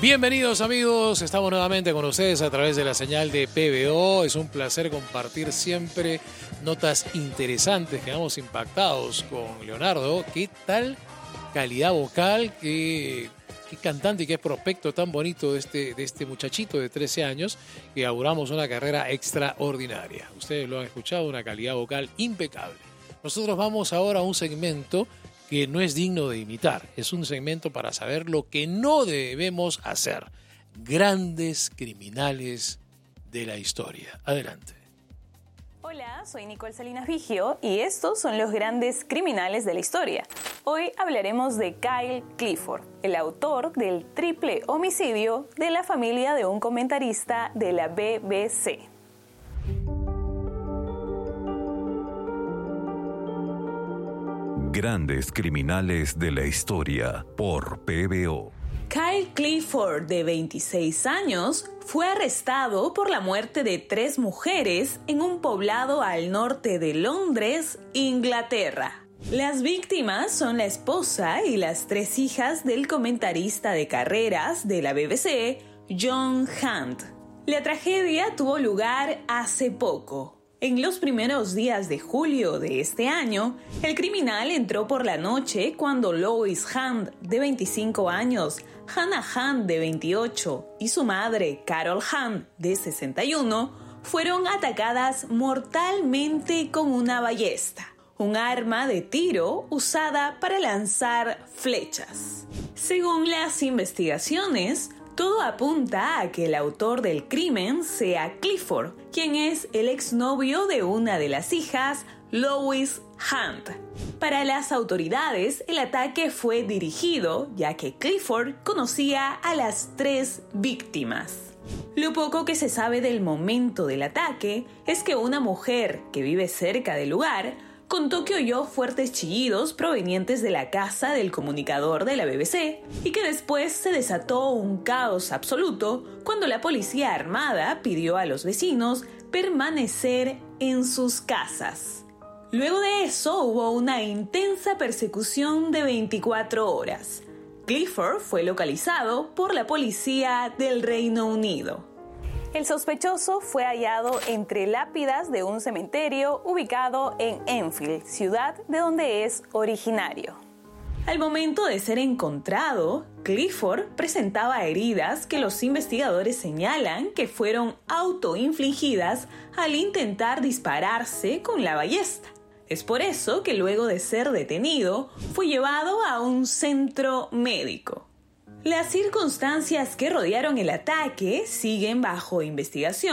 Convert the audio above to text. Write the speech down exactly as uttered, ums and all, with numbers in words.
Bienvenidos amigos, estamos nuevamente con ustedes a través de la señal de P B O. Es un placer compartir siempre notas interesantes. Quedamos impactados con Leonardo. ¿Qué tal calidad vocal? ¿Qué, qué cantante y qué prospecto tan bonito de este, de este muchachito de trece años que auguramos una carrera extraordinaria? Ustedes lo han escuchado, una calidad vocal impecable. Nosotros vamos ahora a un segmento que no es digno de imitar. Es un segmento para saber lo que no debemos hacer. Grandes criminales de la historia. Adelante. Hola, soy Nicole Salinas Vigio y estos son los grandes criminales de la historia. Hoy hablaremos de Kyle Clifford, el autor del triple homicidio de la familia de un comentarista de la B B C. Grandes criminales de la historia por P B O. Kyle Clifford, de veintiséis años, fue arrestado por la muerte de tres mujeres en un poblado al norte de Londres, Inglaterra. Las víctimas son la esposa y las tres hijas del comentarista de carreras de la B B C, Jon Hunt. La tragedia tuvo lugar hace poco. En los primeros días de julio de este año, el criminal entró por la noche cuando Lois Hunt, de veinticinco años, Hannah Hunt, de veintiocho, y su madre, Carol Hunt, de sesenta y uno, fueron atacadas mortalmente con una ballesta, un arma de tiro usada para lanzar flechas. Según las investigaciones, todo apunta a que el autor del crimen sea Clifford, quien es el exnovio de una de las hijas, Lois Hunt. Para las autoridades, el ataque fue dirigido ya que Clifford conocía a las tres víctimas. Lo poco que se sabe del momento del ataque es que una mujer que vive cerca del lugar contó que oyó fuertes chillidos provenientes de la casa del comunicador de la B B C y que después se desató un caos absoluto cuando la policía armada pidió a los vecinos permanecer en sus casas. Luego de eso hubo una intensa persecución de veinticuatro horas. Clifford fue localizado por la policía del Reino Unido. El sospechoso fue hallado entre lápidas de un cementerio ubicado en Enfield, ciudad de donde es originario. Al momento de ser encontrado, Clifford presentaba heridas que los investigadores señalan que fueron autoinfligidas al intentar dispararse con la ballesta. Es por eso que luego de ser detenido, fue llevado a un centro médico. Las circunstancias que rodearon el ataque siguen bajo investigación.